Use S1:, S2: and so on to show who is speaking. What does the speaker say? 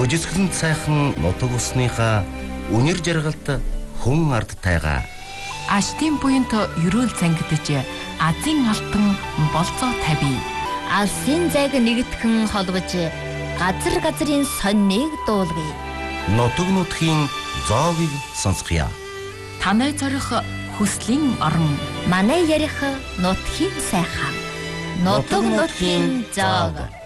S1: Өжисгэлэн сайхан нутаг усныхаа үнэр жаргалт хүн ард тайгаа.
S2: Аштын буянт ерөөл цангидж азийн алтан болцоо тавь.
S3: Алсын зайг нэгтгэн холбож газрын соннийг дуулгая.
S1: Нутаг нутгийн зоогийг сонсгоё.
S2: Танай зорих хүслийн орон.
S3: Манай ярих нутгийн сайхан. Нутаг нутгийн зоог.